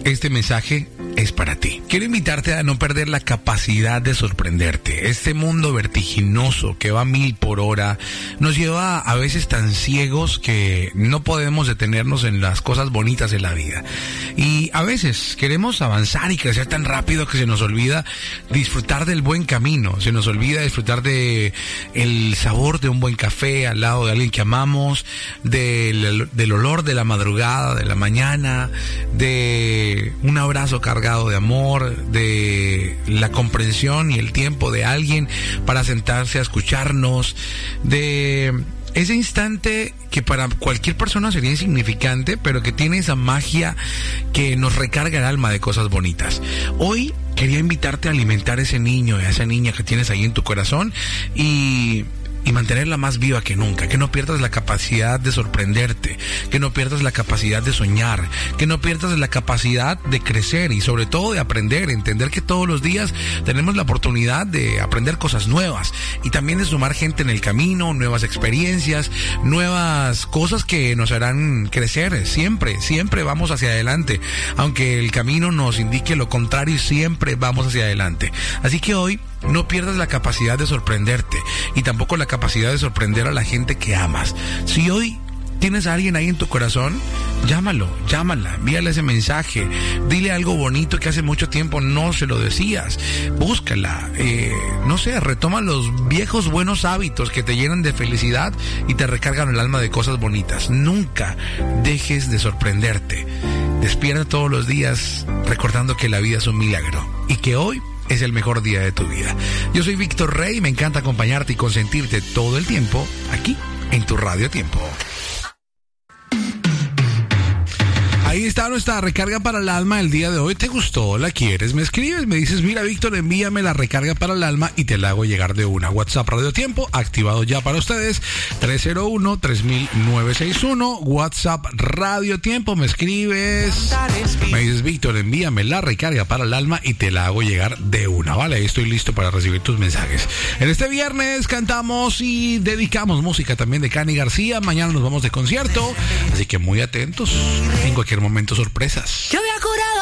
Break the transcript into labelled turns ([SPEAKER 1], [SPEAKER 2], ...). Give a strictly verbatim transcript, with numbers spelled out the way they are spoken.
[SPEAKER 1] este mensaje es para ti. Quiero invitarte a no perder la capacidad de sorprenderte. Este mundo vertiginoso que va a mil por hora nos lleva a veces tan ciegos que no podemos detenernos en las cosas bonitas de la vida. Y a veces queremos avanzar y crecer tan rápido que se nos olvida disfrutar del buen camino. Se nos olvida disfrutar de el sabor de un buen café al lado de alguien que amamos, del, del olor de la madrugada, de la mañana, de un abrazo cargado de amor, de la comprensión y el tiempo de alguien para sentarse a escucharnos, de ese instante que para cualquier persona sería insignificante, pero que tiene esa magia que nos recarga el alma de cosas bonitas. Hoy quería invitarte a alimentar a ese niño y a esa niña que tienes ahí en tu corazón y... y mantenerla más viva que nunca, que no pierdas la capacidad de sorprenderte, que no pierdas la capacidad de soñar, que no pierdas la capacidad de crecer y sobre todo de aprender, entender que todos los días tenemos la oportunidad de aprender cosas nuevas y también de sumar gente en el camino, nuevas experiencias, nuevas cosas que nos harán crecer. Siempre, siempre vamos hacia adelante, aunque el camino nos indique lo contrario, siempre vamos hacia adelante. Así que hoy no pierdas la capacidad de sorprenderte y tampoco la capacidad de sorprender a la gente que amas. Si hoy tienes a alguien ahí en tu corazón, llámalo, llámala, envíale ese mensaje, dile algo bonito que hace mucho tiempo no se lo decías, búscala, eh, no sé, retoma los viejos buenos hábitos que te llenan de felicidad y te recargan el alma de cosas bonitas. Nunca dejes de sorprenderte. Despierta todos los días recordando que la vida es un milagro y que hoy es el mejor día de tu vida. Yo soy Víctor Rey y me encanta acompañarte y consentirte todo el tiempo aquí en tu Radio Tiempo. Ahí está nuestra recarga para el alma el día de hoy. ¿Te gustó? ¿La quieres? Me escribes, me dices, mira Víctor, envíame la recarga para el alma y te la hago llegar de una. WhatsApp Radio Tiempo, activado ya para ustedes, tres cero uno, tres mil novecientos sesenta y uno. WhatsApp Radio Tiempo, me escribes, me dices, Víctor, envíame la recarga para el alma y te la hago llegar de una, ¿vale? Ahí estoy listo para recibir tus mensajes. En este viernes cantamos y dedicamos música también de Cani García. Mañana nos vamos de concierto, así que muy atentos. En cualquier momento sorpresas.
[SPEAKER 2] Yo voy a curar